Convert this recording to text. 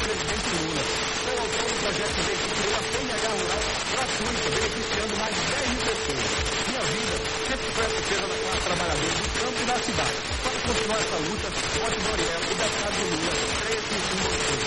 ex-presidente Lula. Sou autor do projeto de lei que criou a CNH Rural gratuita, beneficiando mais de 10 mil pessoas. Minha vida sempre foi a defesa da classe trabalhadora do campo e da cidade. Para continuar essa luta, vote Doriel e deputado Lula, 355.